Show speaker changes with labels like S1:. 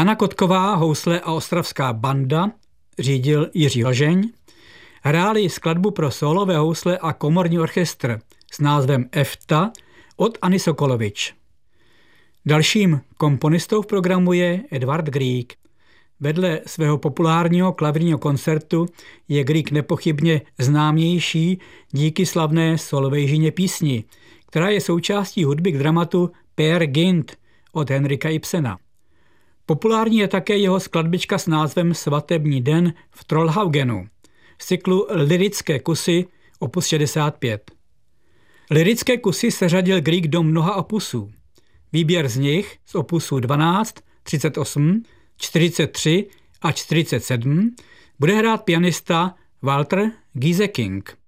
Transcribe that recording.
S1: Anna Kotková, housle a ostravská banda, řídil Jiří Lžeň, hráli skladbu pro sólové housle a komorní orchestr s názvem EFTA od Anny Sokolovič. Dalším komponistou v programu je Edvard Grieg. Vedle svého populárního klavírního koncertu je Grieg nepochybně známější díky slavné Solveigžině písni, která je součástí hudby k dramatu Peer Gynt od Henrika Ibsena. Populární je také jeho skladbička s názvem Svatební den v Trollhaugenu z cyklu Lyrické kusy opus 65. Lyrické kusy seřadil Grieg do mnoha opusů. Výběr z nich z opusů 12, 38, 43 a 47 bude hrát pianista Walter Gieseking.